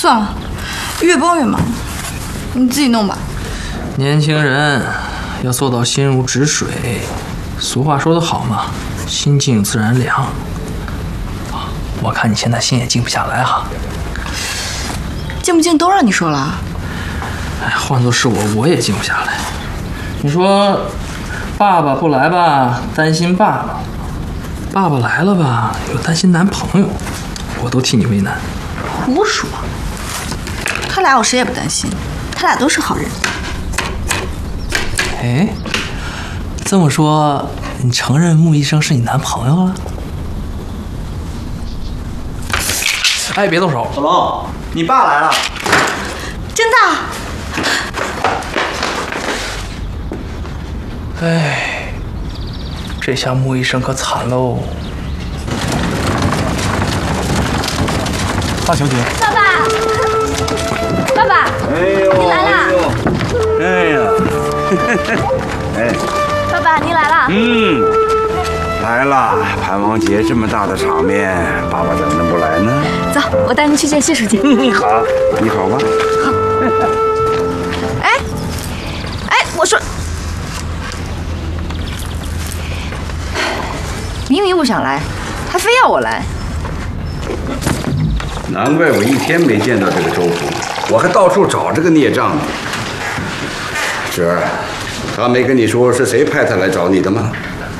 算了，越帮越忙，你自己弄吧。 年轻人要做到心如止水，俗话说得好嘛，心静自然凉。我看你现在心也静不下来哈。 静不静都让你说了。 哎，换做是我也静不下来。你说，爸爸不来吧，担心爸爸；爸爸来了吧，又担心男朋友。我都替你为难。 胡说！他俩我谁也不担心，他俩都是好人。 哎，这么说，你承认穆医生是你男朋友了？哎，别动手！ 小龙，你爸来了。 真的？ 哎，这下穆医生可惨喽！ 大小姐， 爸爸，爸爸， 哎呦， 你来啦！ 哎呀，哎， 爸爸，你来啦！ 来了！盘王节这么大的场面，爸爸怎么能不来呢？ 走，我带您去见谢书记。 好，你好吗？ 好。哎，我说，明明不想来，还非要我来。 难怪我一天没见到这个周福，我还到处找这个孽障呢。侄儿，他没跟你说是谁派他来找你的吗？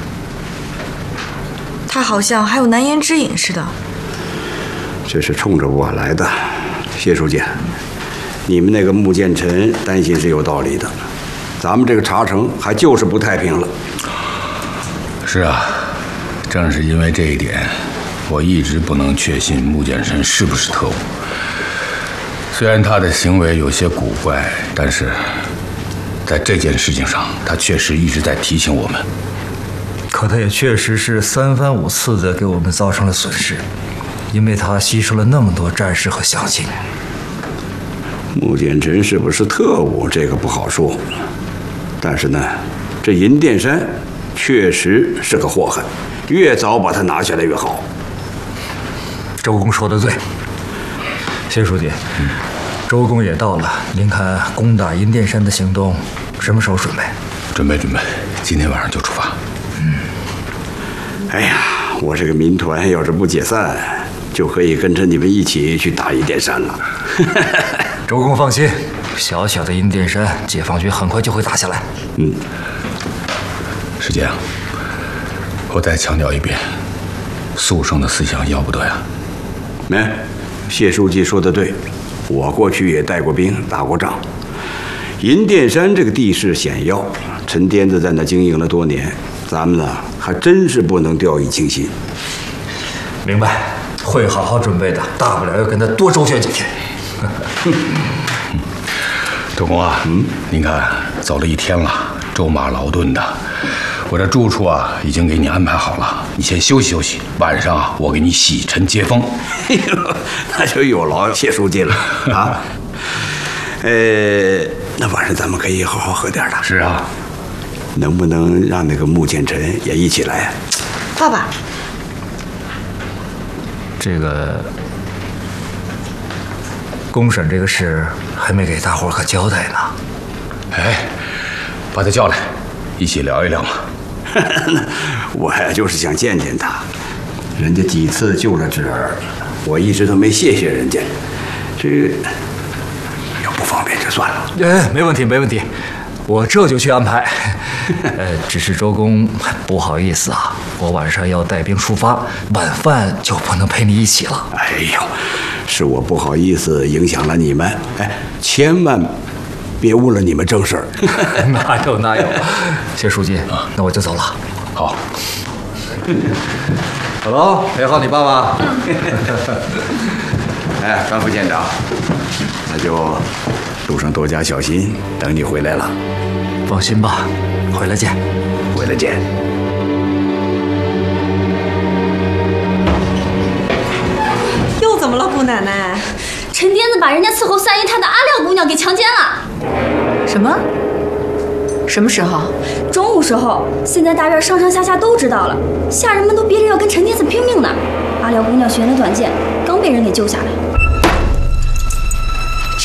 他好像还有难言之隐似的。 这是冲着我来的，谢书记，你们那个穆建臣担心是有道理的，咱们这个茶城还就是不太平了。 是啊，正是因为这一点，我一直不能确信穆建臣是不是特务。虽然他的行为有些古怪，但是在这件事情上，他确实一直在提醒我们。 可他也确实是三番五次的给我们造成了损失，因为他牺牲了那么多战士和乡亲。 穆建臣是不是特务，这个不好说。但是呢，这银殿山确实是个祸害，越早把它拿下来越好。 周公说的对，谢书记，周公也到了。您看攻打银殿山的行动什么时候准备？ 准备，今天晚上就出发。 哎呀，我这个民团要是不解散，就可以跟着你们一起去打银殿山了。 周公放心，小小的银殿山，解放军很快就会打下来。 师姐，我再强调一遍，肃圣的思想要不得呀。 谢书记说的对，我过去也带过兵，打过仗。银殿山这个地势险要，陈颠子在那经营了多年，咱们呢还真是不能掉以轻心。 明白，会好好准备的，大不了要跟他多周旋几天。 周公啊，您看走了一天了，舟马劳顿的，我这住处啊已经给你安排好了，你先休息休息，晚上啊我给你洗尘接风。 那就有劳谢书记了啊。那晚上咱们可以好好喝点的。 是啊， 能不能让那个穆建臣也一起来？ 爸爸， 这个公审这个事还没给大伙可交代呢。 哎，把他叫来，一起聊一聊嘛。 我呀就是想见见他，人家几次救了侄儿，我一直都没谢谢人家。这要不方便就算了。 没问题，没问题，我这就去安排。只是周公不好意思啊，我晚上要带兵出发，晚饭就不能陪你一起了。 哎呦，是我不好意思影响了你们，千万别误了你们正事儿。 哪有，谢书记，那我就走了。 好， 小龙，陪好你爸爸。 张副县长，那就路上多加小心，等你回来了。 放心吧，回来见。 回来见。 又怎么了，姑奶奶？ 陈颠子把人家伺候三姨太的阿廖姑娘给强奸了。 什么？什么时候？ 中午时候，现在大院上上下下都知道了，下人们都憋着要跟陈颠子拼命呢。阿廖姑娘悬了短剑，刚被人给救下来。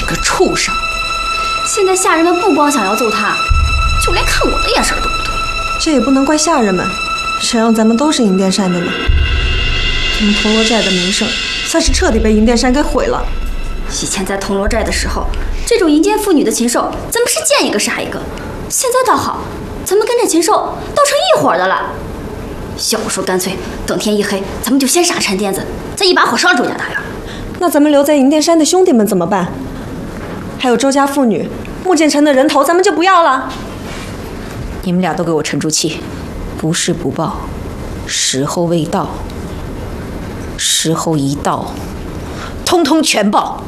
个畜生！ 现在下人们不光想要揍他，就连看我的眼神都不对。 这也不能怪下人们，谁让咱们都是银殿山的呢？咱们铜锣寨的名声算是彻底被银殿山给毁了。 以前在铜锣寨的时候，这种淫奸妇女的禽兽，咱们是见一个杀一个。现在倒好，咱们跟这禽兽倒成一伙的了。要不说干脆等天一黑，咱们就先杀陈癫子，再一把火烧周家大院。 那咱们留在银殿山的兄弟们怎么办？还有周家妇女，穆剑尘的人头，咱们就不要了。 你们俩都给我沉住气，不是不报，时候未到，时候一到，通通全报。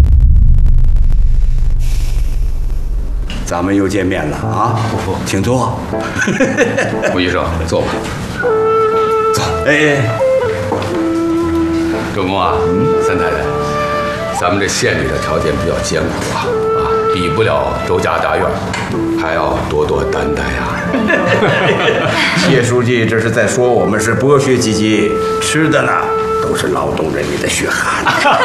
咱们又见面了啊！请坐。 穆医生，坐吧。 走。哎， 周公啊，三太太，咱们这县里的条件比较艰苦啊，比不了周家大院，还要多多担待呀。 谢书记这是在说我们是剥削阶级，吃的呢都是劳动人民的血汗。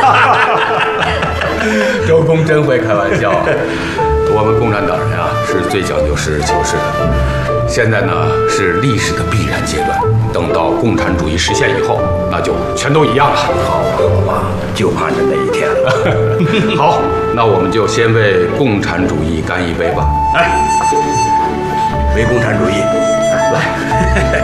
周公真会开玩笑。我们共产党人啊，是最讲究实事求是的。现在呢是历史的必然阶段，等到共产主义实现以后，那就全都一样了。 好吧，就盼着那一天了。 好，那我们就先为共产主义干一杯吧。 来，为共产主义，来。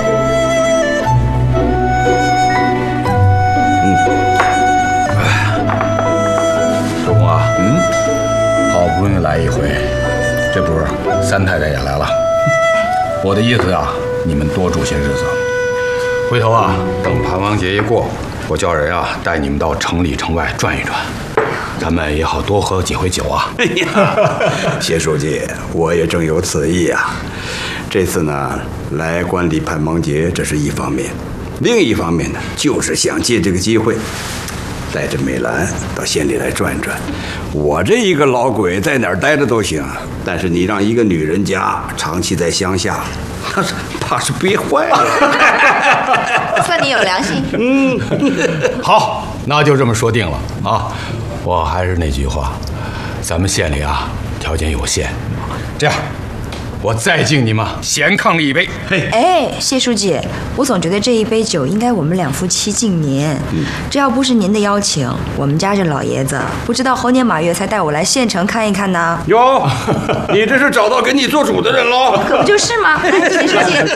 周公啊，好不容易来一回，这不是三太太也来了。我的意思啊，你们多住些日子。回头啊，等盘王节一过，我叫人啊带你们到城里城外转一转，咱们也好多喝几回酒啊。 哎呀，谢书记，我也正有此意啊。这次呢，来观礼盘王节，这是一方面；另一方面呢，就是想借这个机会，带着美兰到县里来转转。我这一个老鬼在哪儿待着都行，但是你让一个女人家长期在乡下，那是怕是憋坏了。 算你有良心。 好，那就这么说定了啊！我还是那句话，咱们县里啊条件有限，这样，我再敬你们贤伉俪一杯。嘿， 哎，谢书记，我总觉得这一杯酒应该我们两夫妻敬您。这要不是您的邀请，我们家这老爷子不知道猴年马月才带我来县城看一看呢。 哟，你这是找到给你做主的人喽？ 可不就是吗？来，谢书记。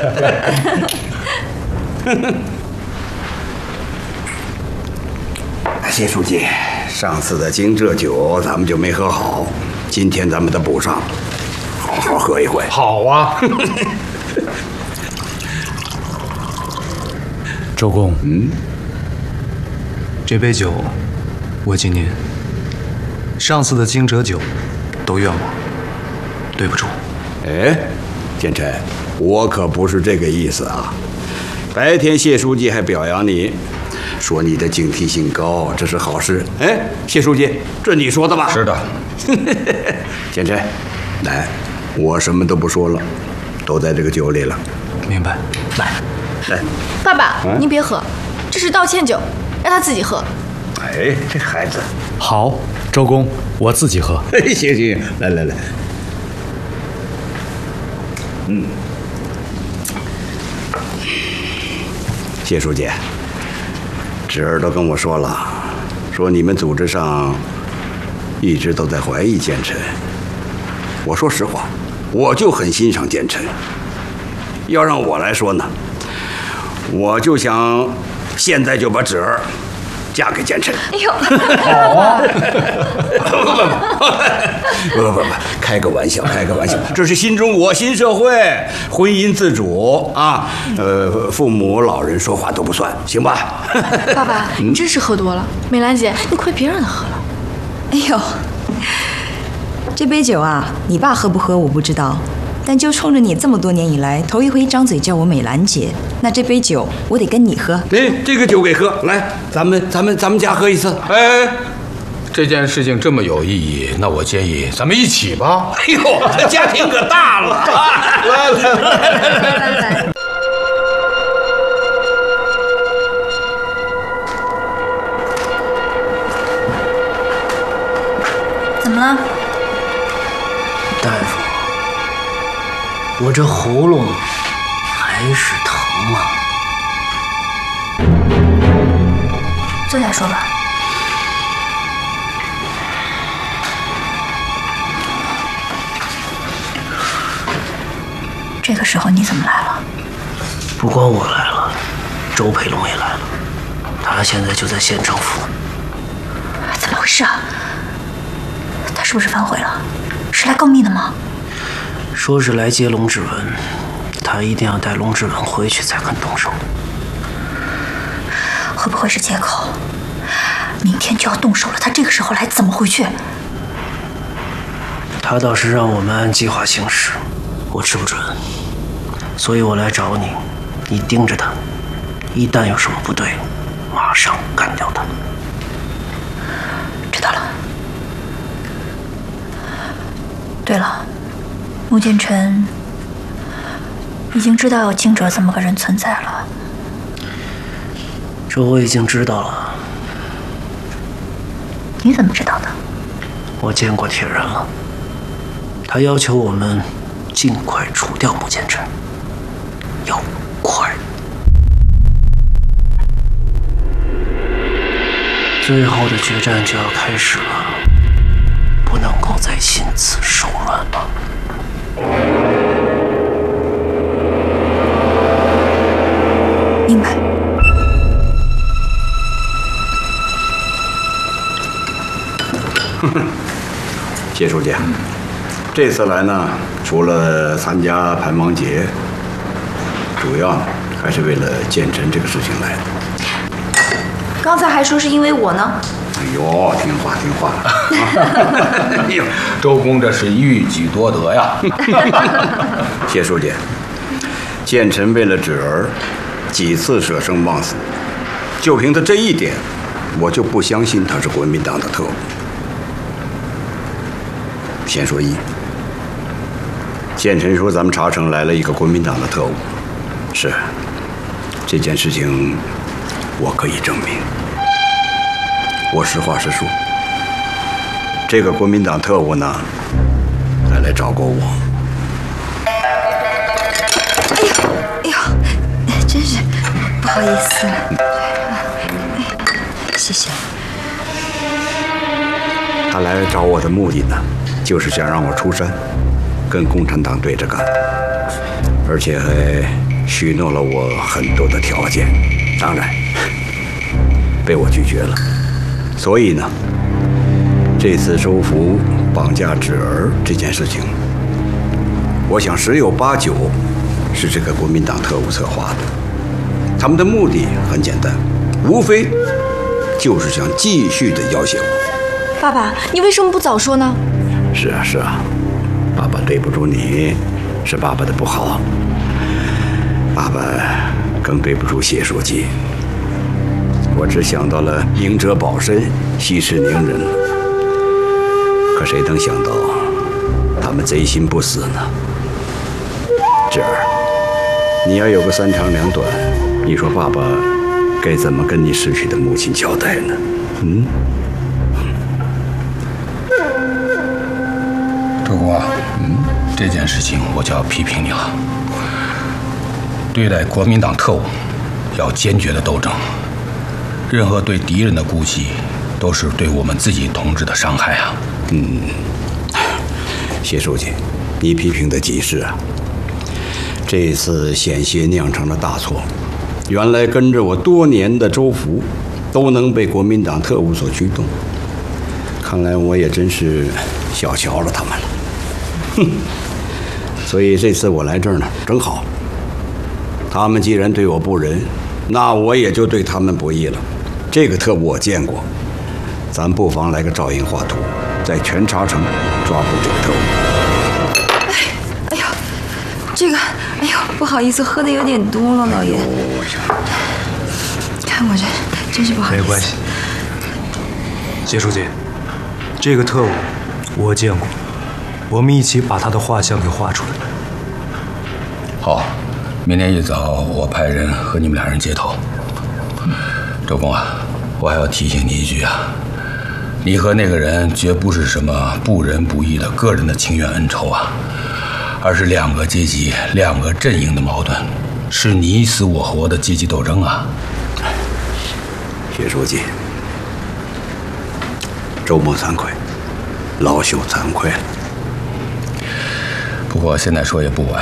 谢书记，上次的惊蛰酒咱们就没喝好，今天咱们得补上，好好喝一回。 好啊。 周公，这杯酒我敬您。上次的惊蛰酒都怨我，对不住。 哎，建成，我可不是这个意思啊。白天谢书记还表扬你，说你的警惕性高，这是好事。哎，谢书记，这你说的吧？ 是的。 建成，来，我什么都不说了，都在这个酒里了。 明白。 来， 爸爸，您别喝，这是道歉酒，让他自己喝。 哎，这孩子。 好，周公，我自己喝。 行，来，谢书记，侄儿都跟我说了，说你们组织上一直都在怀疑建成。我说实话，我就很欣赏建成。要让我来说呢，我就想现在就把侄儿嫁给建成。 哎呦， 好啊！不，开个玩笑，这是新中国新社会，婚姻自主啊，父母老人说话都不算，行吧？ 爸爸，你真是喝多了。美兰姐，你快别让他喝了。 哎呦，这杯酒啊，你爸喝不喝我不知道，但就冲着你这么多年以来头一回张嘴叫我美兰姐，那这杯酒我得跟你喝。 哎，这个酒给喝，来，咱们家喝一次。 哎，这件事情这么有意义，那我建议咱们一起吧。 哎呦，这家庭可大了！来。 么了？ 大夫，我这喉咙还是疼啊。 坐下说吧。这个时候你怎么来了？ 不光我来了，周培龙也来了，他现在就在县政府。 怎么回事啊？他是不是反悔了？是来告密的吗？ 说是来接龙志文，他一定要带龙志文回去才肯动手。 会不会是借口？明天就要动手了，他这个时候来怎么回去？ 他倒是让我们按计划行事，我吃不准，所以我来找你，你盯着他，一旦有什么不对，马上干掉他。 知道了。对了，穆剑尘已经知道有惊蛰这么个人存在了。 这我已经知道了。 你怎么知道的？ 我见过铁人了，他要求我们尽快除掉穆剑尘，要快。最后的决战就要开始了，不能够再心慈手软了。 明白。 谢书记，这次来呢，除了参加盘王节，主要呢还是为了剑尘这个事情来的。 刚才还说是因为我呢。 哎呦，听话听话。 哎呦，周公这是一举多得呀！ 谢书记，剑尘为了侄儿，几次舍生忘死，就凭他这一点，我就不相信他是国民党的特务。先说一，剑尘说咱们茶城来了一个国民党的特务，是这件事情，我可以证明。我实话实说，这个国民党特务呢，还来找过我。 哎呦，真是不好意思。谢谢。 他来找我的目的呢，就是想让我出山，跟共产党对着干，而且还许诺了我很多的条件，当然被我拒绝了。所以呢，这次收服绑架侄儿这件事情，我想十有八九是这个国民党特务策划的。他们的目的很简单，无非就是想继续的要挟我。 爸爸，你为什么不早说呢？ 是啊是啊，爸爸对不住你，是爸爸的不好。爸爸更对不住谢书记。我只想到了赢者保身，息事宁人，可谁能想到他们贼心不死呢？侄儿，你要有个三长两短，你说爸爸该怎么跟你逝去的母亲交代呢？ 周公啊，这件事情我就要批评你了。对待国民党特务，要坚决的斗争。任何对敌人的姑息，都是对我们自己同志的伤害啊！ 谢书记，你批评的极是啊。这一次险些酿成了大错，原来跟着我多年的周福，都能被国民党特务所驱动，看来我也真是小瞧了他们了。所以这次我来这儿呢，正好。他们既然对我不仁，那我也就对他们不义了。这个特务我见过，咱不妨来个照应画图，在全茶城抓捕这个特务。 哎呦，这个，哎呦，不好意思，喝的有点多了，老爷。看我这，真是不好意思。 没关系，谢书记，这个特务我见过，我们一起把他的画像给画出来。 好，明天一早我派人和你们俩人接头。周公啊，我还要提醒你一句啊， 你和那个人绝不是什么不仁不义的个人的情怨恩仇啊，而是两个阶级、两个阵营的矛盾，是你死我活的阶级斗争啊！ 谢书记，周末惭愧，老朽惭愧了。 不过现在说也不晚。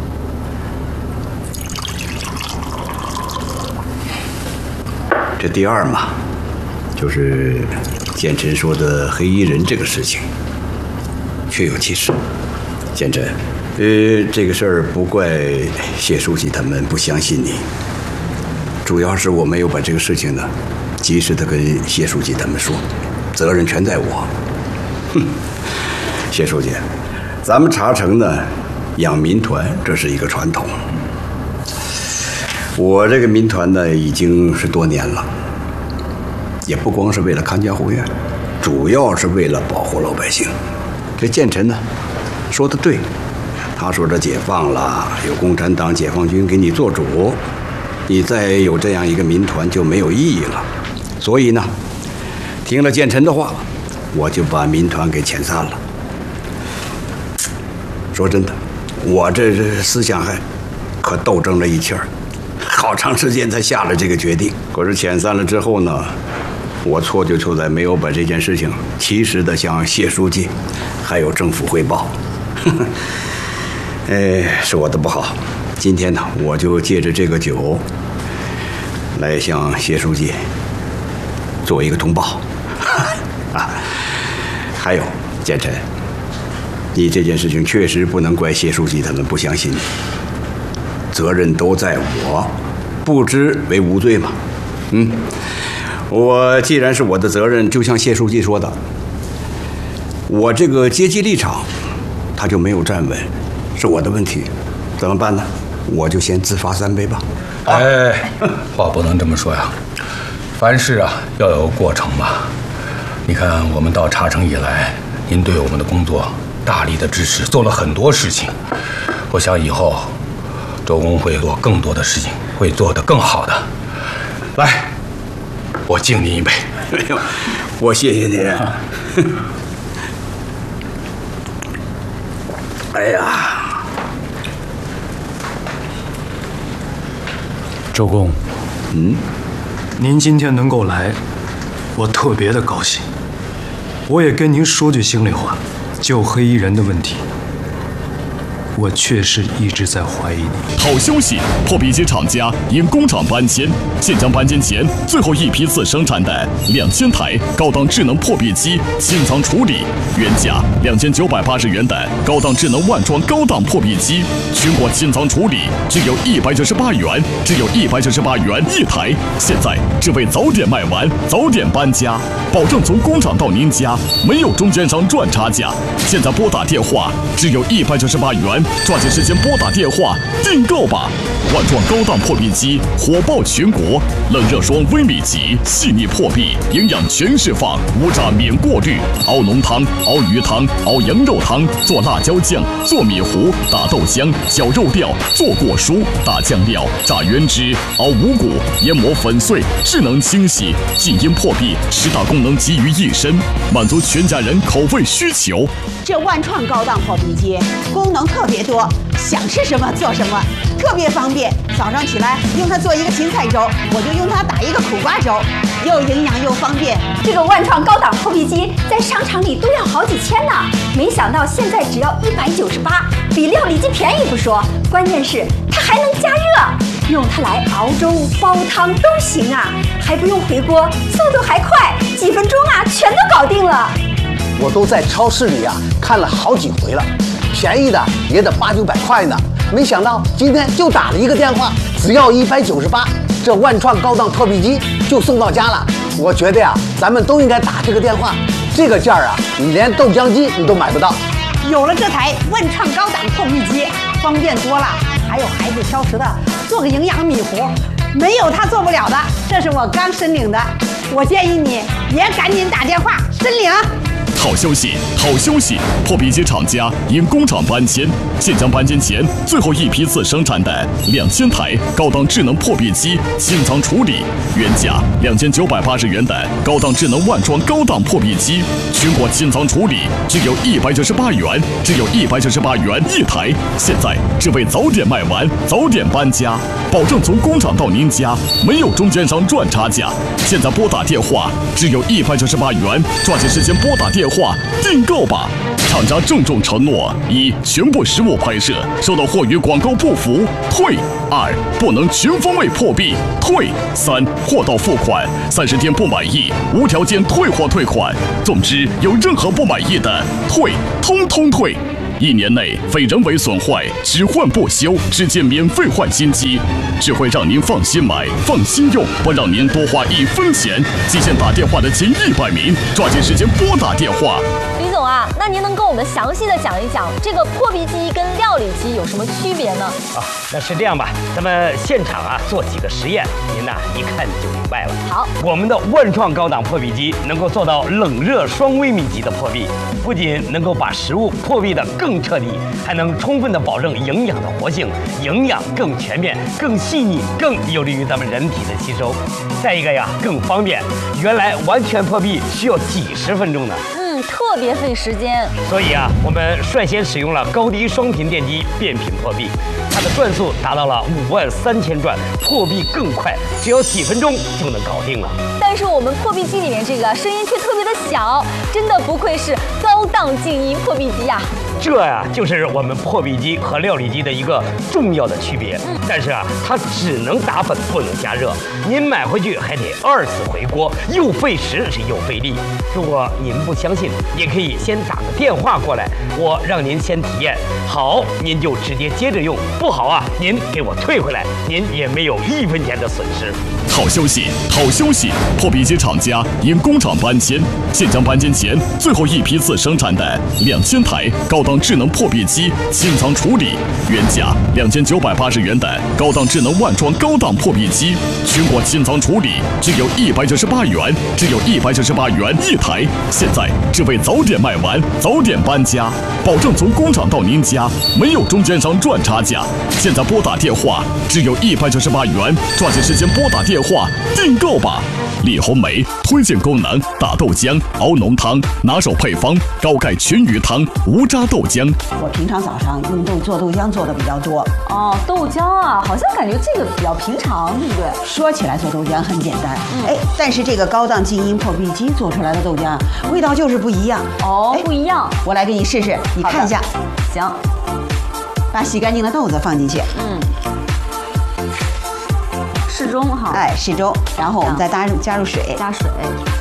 这第二嘛，就是建成说的黑衣人这个事情，确有其事。建成，这个事儿不怪谢书记他们不相信你，主要是我没有把这个事情呢及时的跟谢书记他们说，责任全在我。哼，谢书记，咱们茶城呢养民团，这是一个传统。我这个民团呢已经是多年了，也不光是为了看家护院，主要是为了保护老百姓。这建成呢说的对，他说这解放了，有共产党解放军给你做主，你再有这样一个民团就没有意义了。所以呢，听了建成的话，我就把民团给遣散了。说真的，我这思想还可斗争了一气儿，好长时间才下了这个决定。可是遣散了之后呢，我错就错在没有把这件事情及时的向谢书记还有政府汇报。是我的不好。今天呢，我就借着这个酒来向谢书记做一个通报。还有建成，你这件事情确实不能怪谢书记他们不相信你，责任都在我，不知为无罪嘛。我既然是我的责任，就像谢书记说的，我这个阶级立场他就没有站稳，是我的问题，怎么办呢？我就先自罚3杯吧。 话不能这么说呀，凡事啊要有过程嘛。你看我们到茶城以来，您对我们的工作大力的支持，做了很多事情。我想以后周公会做更多的事情，会做得更好的。来，我敬您一杯。 我谢谢您。哎呀， 周公，您今天能够来，我特别的高兴。我也跟您说句心里话，就黑衣人的问题，我确实一直在怀疑你。 好消息，破壁机厂家因工厂搬迁，现将搬迁前最后一批次生产的2000台高档智能破壁机清仓处理，原价2980元的高档智能万创高档破壁机，全国清仓处理只有198元，只有198元一台。现在只为早点卖完，早点搬家，保证从工厂到您家没有中间商赚差价。现在拨打电话只有198元，抓紧时间拨打电话订购吧！万创高档破壁机火爆全国，冷热霜微米级，细腻破壁，营养全释放，无渣免过滤，熬浓汤、熬鱼汤、熬羊肉汤，做辣椒酱、做米糊、打豆浆、绞肉料、做果蔬、打酱料、炸原汁、熬五谷、研磨粉碎，智能清洗，静音破壁，10大功能集于一身，满足全家人口味需求。 这万创高档破壁机功能特别多，想吃什么做什么，特别方便。早上起来用它做一个芹菜粥，我就用它打一个苦瓜粥，又营养又方便。 这个万创高档破壁机在商场里都要好几千呢，没想到现在只要198，比料理机便宜不说，关键是它还能加热，用它来熬粥、煲汤都行啊，还不用回锅，速度还快，几分钟啊全都搞定了。 我都在超市里啊看了好几回了，便宜的也得800-900块呢。没想到今天就打了一个电话，只要198，这万创高档破壁机就送到家了。我觉得呀，咱们都应该打这个电话。这个价啊，你连豆浆机你都买不到。 有了这台万创高档破壁机，方便多了。还有孩子挑食的，做个营养米糊，没有他做不了的。这是我刚申领的，我建议你也赶紧打电话申领。 好消息，好消息！破壁机厂家因工厂搬迁，现将搬迁前最后一批次生产的2000台高档智能破壁机清仓处理，原价2980元的高档智能万创高档破壁机，全国清仓处理只有198元，只有198元一台。现在只为早点卖完，早点搬家，保证从工厂到您家没有中间商赚差价。现在拨打电话只有198元，抓紧时间拨打电话订购吧。厂家郑重承诺：一、全部实物拍摄，收到货与广告不符退；二、不能全方位破壁退；三、货到付款，30天不满意无条件退货退款。总之，有任何不满意的退，通通退。1年内非人为损坏，只换不修，直接免费换新机，只会让您放心买、放心用，不让您多花1分钱。极限打电话的前100名，抓紧时间拨打电话。 李总啊，那您能跟我们详细的讲一讲这个破壁机跟料理机有什么区别呢？ 那是这样吧，咱们现场做几个实验，您一看就明白了。 好， 我们的万创高档破壁机能够做到冷热双微米级的破壁，不仅能够把食物破壁的更彻底，还能充分的保证营养的活性，营养更全面、更细腻，更有利于咱们人体的吸收。再一个更方便，原来完全破壁需要几10分钟呢。 特别费时间， 所以我们率先使用了高低双频电机变频破壁，它的转速达到了53000转，破壁更快，只有几分钟就能搞定了。 但是我们破壁机里面这个声音却特别的小，真的不愧是高档静音破壁机呀。 这就是我们破壁机和料理机的一个重要的区别。但是它只能打粉，不能加热。您买回去还得2次回锅，又费时又费力。如果您不相信，也可以先打个电话过来，我让您先体验。好，您就直接接着用；不好您给我退回来，您也没有1分钱的损失。 好消息，好消息！破壁机厂家因工厂搬迁，现将搬迁前最后一批次生产的2000台高档智能破壁机清仓处理，原价2980元的高档智能万创高档破壁机，全国清仓处理只有198元，只有198元一台。现在只为早点卖完，早点搬家，保证从工厂到您家没有中间商赚差价。现在拨打电话只有198元，抓紧时间拨打电话订购吧。李红梅推荐功能：大豆浆熬浓汤，拿手配方高钙全鱼汤无渣豆浆。 我平常早上用做豆浆做的比较多。 豆浆好像感觉这个比较平常，对不对？ 说起来做豆浆很简单，但是这个高档静音破壁机做出来的豆浆味道就是不一样。 不一样。 我来给你试试，你看一下。 行。 把洗干净的豆子放进去。 适中哈。 适中，然后我们再加入水。 加水。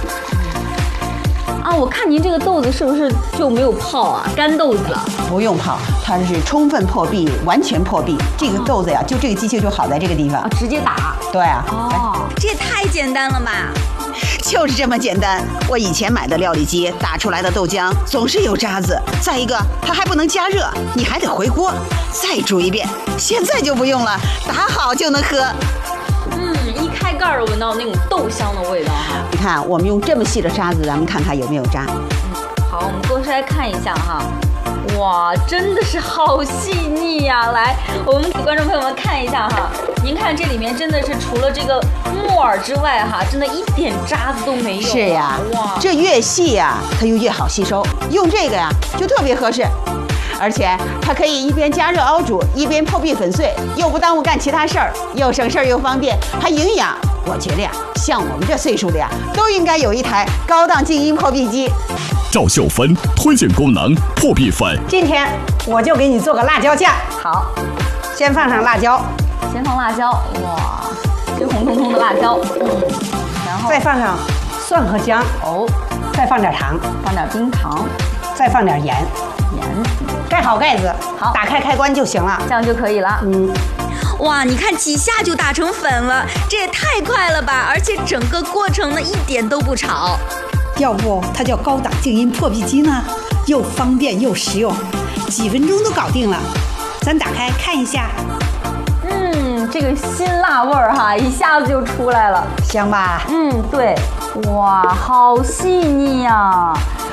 我看您这个豆子是不是就没有泡干豆子了？ 不用泡，它是充分破壁，完全破壁。这个豆子就这个机器就好在这个地方。 直接打。 对这也太简单了吧！ 就是这么简单。我以前买的料理机打出来的豆浆总是有渣子，再一个它还不能加热，你还得回锅再煮一遍。现在就不用了，打好就能喝。 一开盖儿闻到那种豆香的味道哈。 你看，我们用这么细的渣子，咱们看看有没有渣。 好，我们剥开来看一下哈。哇，真的是好细腻呀！来，我们给观众朋友们看一下哈。您看这里面真的是除了这个木耳之外哈，真的一点渣子都没有。 是呀，哇，这越细它就越好吸收，用这个就特别合适。而且它可以一边加热熬煮，一边破壁粉碎，又不耽误干其他事儿，又省事儿又方便，还营养。我觉得像我们这岁数的都应该有一台高档静音破壁机。 赵秀芬推荐功能：破壁粉。 今天我就给你做个辣椒酱。 好， 先放上辣椒。 先放辣椒，哇，这红彤彤的辣椒。然后再放上蒜和姜。再放点糖， 放点冰糖， 再放点盐。盖好盖子， 好， 打开开关就行了， 这样就可以了。 哇，你看几下就打成粉了，这也太快了吧！而且整个过程呢一点都不吵。 要不它叫高档静音破壁机呢？又方便又实用，几分钟都搞定了。咱打开看一下。 这个辛辣味儿哈，一下子就出来了， 香吧？ 对。哇，好细腻呀！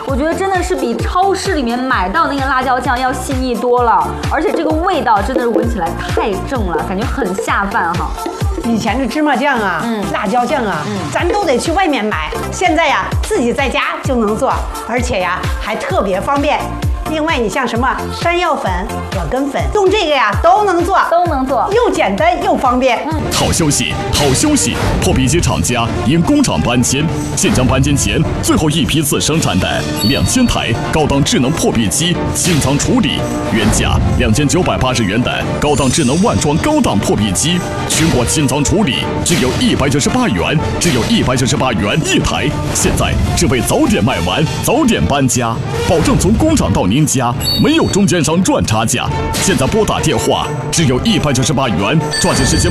我觉得真的是比超市里面买到那个辣椒酱要细腻多了，而且这个味道真的是闻起来太正了，感觉很下饭哈。 以前的芝麻酱啊，辣椒酱啊，咱都得去外面买。现在呀，自己在家就能做，而且呀，还特别方便。另外，你像什么山药粉、葛根粉，用这个呀都能做，又简单又方便。 好消息，好消息！破壁机厂家因工厂搬迁，现将搬迁前最后一批次生产的2000台高档智能破壁机清仓处理，原价2980元的高档智能万装高档破壁机，全国清仓处理只有198元，只有198元一台。现在只为早点卖完，早点搬家，保证从工厂到您家没有中间商赚差价。现在拨打电话，只有198元，抓紧时间。